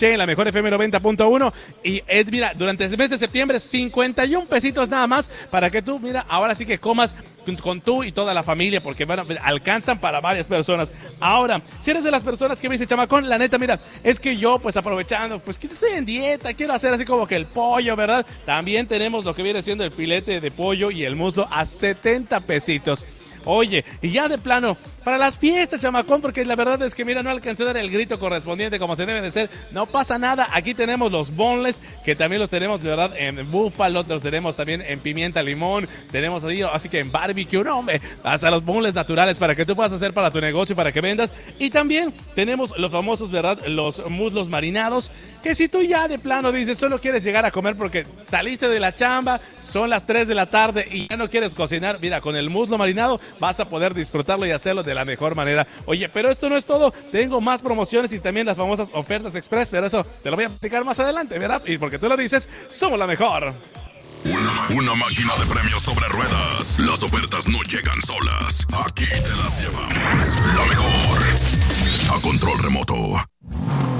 en la mejor FM 90.1 y mira, durante el mes de septiembre 51 pesitos nada más para que tú, mira, ahora sí que comas con tú y toda la familia, porque bueno, alcanzan para varias personas. Ahora, si eres de las personas que me dice, chamacón, la neta, mira, es que yo pues aprovechando, pues que estoy en dieta, quiero hacer así como que el pollo, ¿verdad? También tenemos lo que viene siendo el filete de pollo y el muslo a 70 pesitos. Oye, y ya de plano, para las fiestas, chamacón, porque la verdad es que, mira, no alcancé a dar el grito correspondiente como se debe de ser, no pasa nada, aquí tenemos los boneless, que también los tenemos, de verdad, en búfalo, los tenemos también en pimienta limón, tenemos así que en barbecue, no, hombre, hasta los boneless naturales para que tú puedas hacer para tu negocio, para que vendas, y también tenemos los famosos, ¿verdad?, los muslos marinados, que si tú ya de plano dices, solo quieres llegar a comer porque saliste de la chamba, son las 3 de la tarde y ya no quieres cocinar, mira, con el muslo marinado vas a poder disfrutarlo y hacerlo de la mejor manera. Oye, pero esto no es todo, tengo más promociones y también las famosas ofertas express, pero eso te lo voy a explicar más adelante, ¿verdad? Y porque tú lo dices, somos la mejor. Una máquina de premios sobre ruedas. Las ofertas no llegan solas. Aquí te las llevamos.